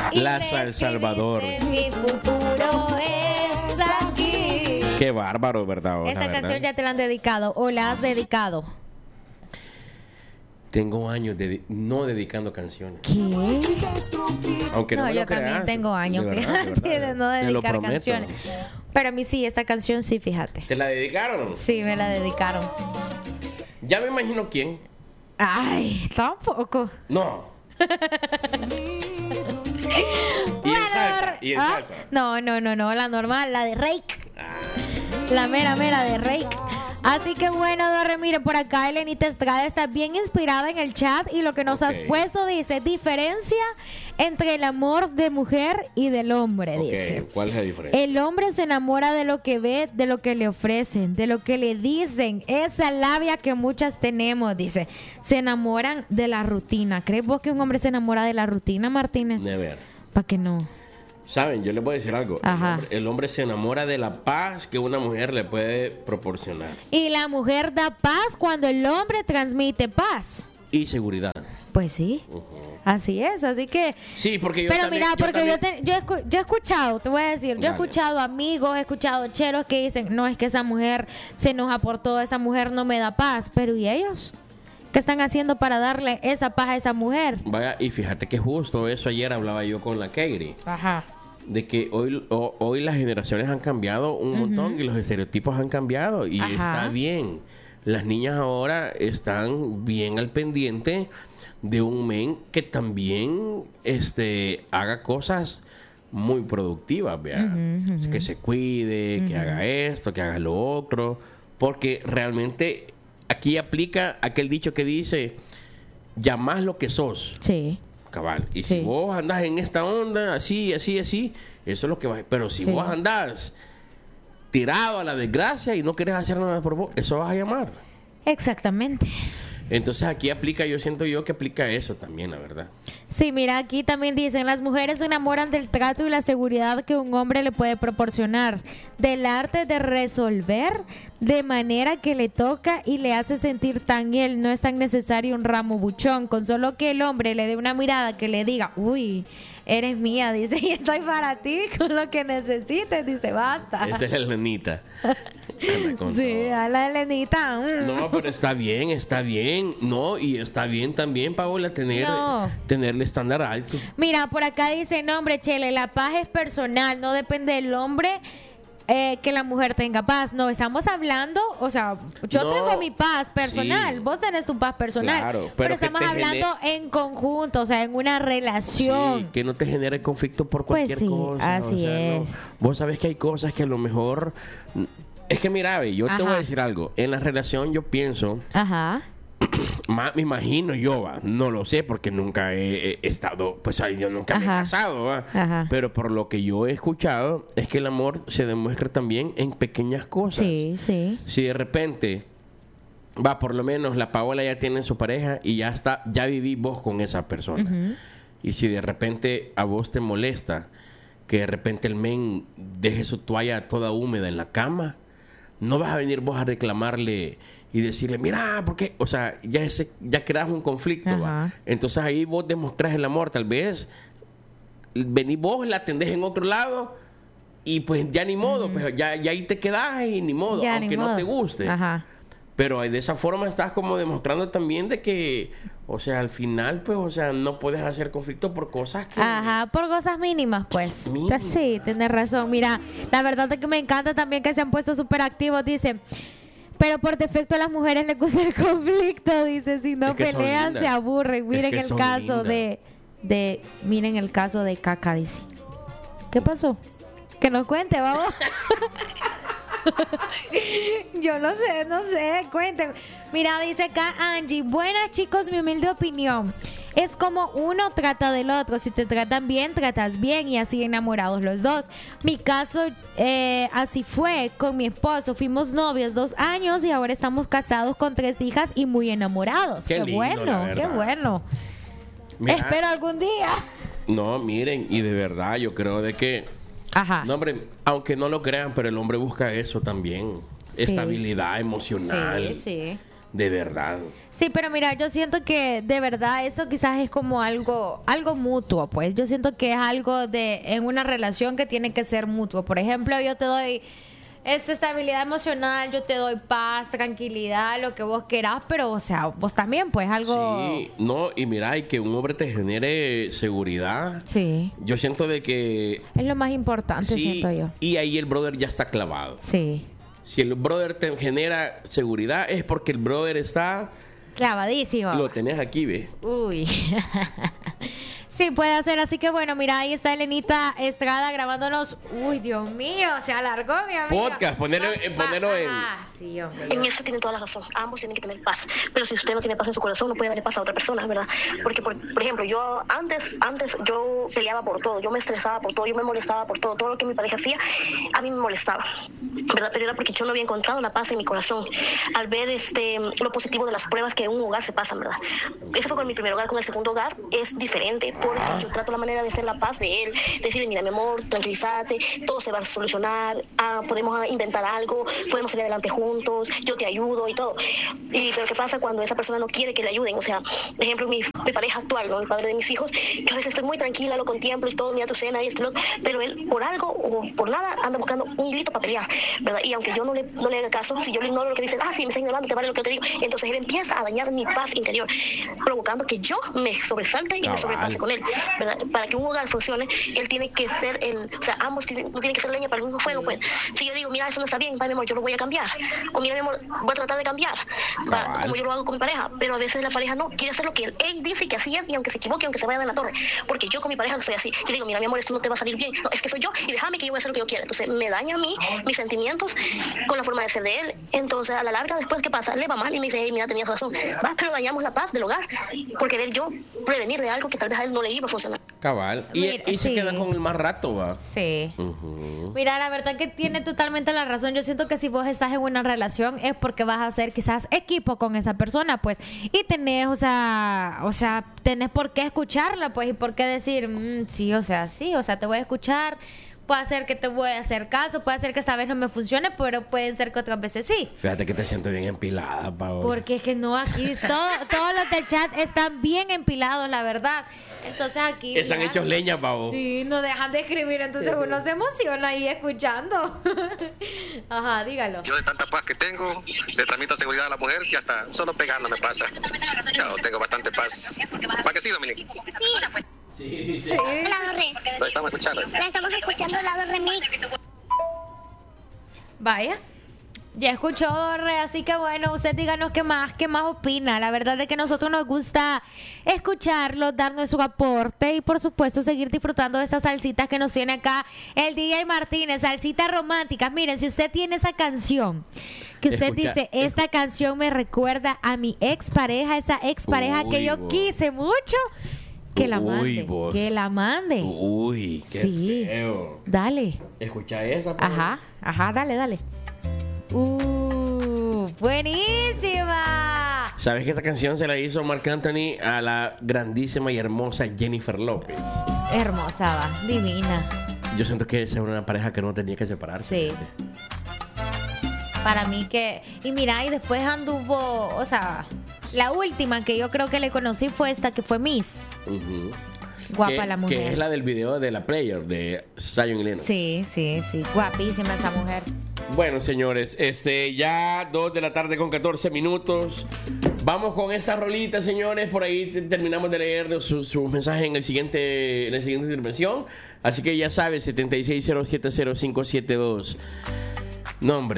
Plaza El Salvador. Mi futuro es aquí. Qué bárbaro, ¿verdad? Esa canción ya te la han dedicado o la has dedicado. Tengo años no dedicando canciones. ¿Qué? Aunque no, No, me yo lo creas, también tengo años, de verdad, fíjate, de no Te lo dedicar prometo. canciones. Pero a mí sí, esta canción sí, fíjate. ¿Te la dedicaron? Sí, me la dedicaron. Ya me imagino quién. Ay, tampoco. No. ¿Y en salsa? ¿Y en salsa? No, la normal, la de Rake. La mera de Rake. Así que bueno, Dorre, mire, por acá Elenita Estrada está bien inspirada en el chat y lo que nos has puesto dice, diferencia entre el amor de mujer y del hombre, dice. ¿Cuál es la diferencia? El hombre se enamora de lo que ve, de lo que le ofrecen, de lo que le dicen. Esa labia que muchas tenemos, dice. Se enamoran de la rutina. ¿Crees vos que un hombre se enamora de la rutina, Martínez? De ver. ¿Para qué no? Saben, yo les voy a decir algo. Ajá. El hombre se enamora de la paz que una mujer le puede proporcionar. Y la mujer da paz cuando el hombre transmite paz. Y seguridad. Pues sí. Así es, así que... Sí, porque yo Pero también, mira, porque yo he escuchado, te voy a decir, yo he Dale. escuchado amigos, he escuchado cheros que dicen, no, es que esa mujer se enoja por todo, esa mujer no me da paz. Pero ¿y ellos? ¿Qué están haciendo para darle esa paz a esa mujer? Vaya, y fíjate que justo eso ayer hablaba yo con la Keiri. Ajá. De que hoy las generaciones han cambiado un montón y los estereotipos han cambiado y Ajá. está bien. Las niñas ahora están bien al pendiente de un men que también haga cosas muy productivas, vea. Que se cuide, que haga esto, que haga lo otro, porque realmente aquí aplica aquel dicho que dice, llamás lo que sos. Sí. Cabal. Y Sí. si vos andás en esta onda, así, eso es lo que va. Pero si Sí. vos andás tirado a la desgracia y no querés hacer nada por vos, eso vas a llamar. Exactamente. Entonces aquí aplica, yo siento yo que aplica eso también, la verdad. Sí, mira, aquí también dicen, las mujeres se enamoran del trato y la seguridad que un hombre le puede proporcionar, del arte de resolver de manera que le toca y le hace sentir tan él. No es tan necesario un ramo buchón, con solo que el hombre le dé una mirada que le diga, uy, eres mía, dice, y estoy para ti con lo que necesites, dice, basta. Esa es Elenita. Sí, a la Elenita. No, pero está bien. No, y está bien también, Paola, tenerle estándar alto. Mira, por acá dice, no, hombre, Chele, la paz es personal, no depende del hombre que la mujer tenga paz. No, estamos hablando, o sea, yo No, tengo mi paz personal, sí. vos tenés tu paz personal, Claro, pero que estamos te hablando en conjunto, o sea, en una relación. Sí, que no te genere conflicto por Pues cualquier sí, cosa. así es. No. Vos sabés que hay cosas que a lo mejor... Es que mira, ve, yo te voy a decir algo. En la relación yo pienso... Ajá. Me imagino yo, va, no lo sé porque nunca he estado, pues ahí yo nunca me he casado, va. Ajá. Pero por lo que yo he escuchado es que el amor se demuestra también en pequeñas cosas. Sí, sí. Si de repente, va, por lo menos la Paola ya tiene su pareja y ya viví vos con esa persona. Y si de repente a vos te molesta que de repente el men deje su toalla toda húmeda en la cama, no vas a venir vos a reclamarle y decirle, mira, porque, o sea, ya creas un conflicto, ¿va? Entonces ahí vos demostrás el amor, tal vez venís vos, la atendés en otro lado y pues ya ni modo, pues ya ahí te quedás y ni modo, Ya, aunque ni no modo. te guste. Ajá. Pero de esa forma estás como demostrando también de que, o sea, al final, pues, o sea, no puedes hacer conflicto por cosas que... Ajá, por cosas mínimas, pues. Mínimas. Sí, tienes razón. Mira, la verdad es que me encanta también que se han puesto súper activos. Dice, pero por defecto a las mujeres les gusta el conflicto. Dice, si no Es que son pelean, lindas. se aburren. Miren que el son caso lindas. miren el caso de Caca, dice. ¿Qué pasó? Que nos cuente, vamos. Yo no sé, cuenten. Mira, dice acá Angie, buenas chicos, mi humilde opinión. Es como uno trata del otro. Si te tratan bien, tratas bien y así enamorados los dos. Mi caso así fue con mi esposo. Fuimos novios 2 años y ahora estamos casados con 3 hijas y muy enamorados. Qué Qué lindo, bueno, la qué verdad. bueno. Mira, Espero algún día. no, miren, y de verdad yo creo de que... Ajá. No, hombre, aunque no lo crean, pero el hombre busca eso también. Sí. Estabilidad emocional. Sí, sí. de verdad. Sí, pero mira, yo siento que de verdad eso quizás es como algo mutuo, pues. Yo siento que es algo en una relación que tiene que ser mutuo. Por ejemplo, yo te doy estabilidad emocional, yo te doy paz, tranquilidad, lo que vos querás, pero, o sea, vos también, pues, algo... Sí, no, y mira, y que un hombre te genere seguridad. Sí. Yo siento de que... Es lo más importante, sí, siento yo. Y ahí el brother ya está clavado. Sí. Si el brother te genera seguridad, es porque el brother está... Clavadísimo. Lo tenés aquí, ve. Uy. Sí, puede ser. Así que bueno, mira, ahí está Elenita Estrada grabándonos. Uy, Dios mío, se alargó, mi amiga. Podcast, ponerlo en... Sí, hombre. En eso tienen toda la razón. Ambos tienen que tener paz. Pero si usted no tiene paz en su corazón, no puede darle paz a otra persona, ¿verdad? Porque, por ejemplo, yo antes yo peleaba por todo. Yo me estresaba por todo. Yo me molestaba por todo. Todo lo que mi pareja hacía, a mí me molestaba, ¿verdad? Pero era porque yo no había encontrado la paz en mi corazón. Al ver lo positivo de las pruebas que en un hogar se pasan, ¿verdad? Ese fue con mi primer hogar. Con el segundo hogar es diferente. Porque yo trato la manera de hacer la paz de él. Decirle, mira, mi amor, tranquilízate. Todo se va a solucionar. Podemos inventar algo. Podemos salir adelante juntos, yo te ayudo y todo. Pero ¿qué pasa cuando esa persona no quiere que le ayuden? O sea, por ejemplo, mi pareja actual, ¿no? El padre de mis hijos, que a veces estoy muy tranquila, lo contemplo y todo, mira tu cena y esto, pero él por algo o por nada anda buscando un hilito para pelear, ¿verdad? Y aunque yo no le haga caso, si yo le ignoro lo que dice, sí, me está ignorando, te vale lo que te digo, entonces él empieza a dañar mi paz interior, provocando que yo me sobresalte y me sobrepase con él, ¿verdad? Para que un hogar funcione, él tiene que ser o sea, ambos tienen que ser leña para el mismo fuego, pues. Si yo digo, mira, eso no está bien, mi amor, yo lo voy a cambiar. O mira, mi amor, voy a tratar de cambiar, como yo lo hago con mi pareja, pero a veces la pareja no quiere hacer lo que él dice que así es, y aunque se equivoque, aunque se vaya de la torre, porque yo con mi pareja no soy así. Yo digo, mira, mi amor, esto no te va a salir bien, no, es que soy yo, y déjame que yo voy a hacer lo que yo quiera. Entonces me daña a mí, mis sentimientos, con la forma de ser de él. Entonces a la larga, después, ¿qué pasa? Le va mal y me dice, hey, mira, tenías razón, pero dañamos la paz del hogar, por querer yo prevenir de algo que tal vez a él no le iba a funcionar. Cabal. Y se queda con el más rato, va. Sí. Mira, la verdad que tiene totalmente la razón. Yo siento que si vos estás en una relación es porque vas a hacer quizás equipo con esa persona, pues. Y tenés, o sea, tenés por qué escucharla, pues, y por qué decir, sí, o sea, te voy a escuchar. Puede ser que te voy a hacer caso, puede ser que esta vez no me funcione, pero pueden ser que otras veces sí. Fíjate que te siento bien empilada, Paola. Porque es que no, aquí todos los del chat están bien empilados, la verdad. Entonces aquí... Están hechos leña, Paola. Sí, no dejan de escribir, entonces uno se emociona ahí escuchando. Ajá, dígalo. Yo de tanta paz que tengo, le transmito seguridad a la mujer que hasta solo pegando me pasa. Yo tengo bastante paz. ¿Para qué sí, Dominique? Sí. Lado Re. Lo estamos escuchando. La estamos escuchando Lado Remix. Vaya. Ya escuchó, Dorre, así que bueno, usted díganos qué más opina. La verdad es que a nosotros nos gusta escucharlo, darnos su aporte y por supuesto seguir disfrutando de estas salsitas que nos tiene acá el DJ Martínez, salsitas románticas. Miren, si usted tiene esa canción que usted dice, esta canción me recuerda a mi expareja, esa expareja que yo quise mucho, que la mande. Que la mande. Uy, qué feo. Dale. Escucha esa. Pues. Ajá, dale. Buenísima. ¿Sabes que esta canción se la hizo Marc Anthony a la grandísima y hermosa Jennifer López? Hermosa, va, divina. Yo siento que esa era una pareja que no tenía que separarse. Sí. Para mí que... Y mira, y después anduvo... O sea, la última que yo creo que le conocí fue esta, que fue Miss. Guapa la mujer. Que es la del video de la Player, de Zion y Lennox. Sí. Guapísima esa mujer. Bueno, señores, ya 2:14 p.m. Vamos con esa rolita, señores. Por ahí terminamos de leer sus mensajes en la siguiente intervención. Así que ya sabes, 76070572. Nombre.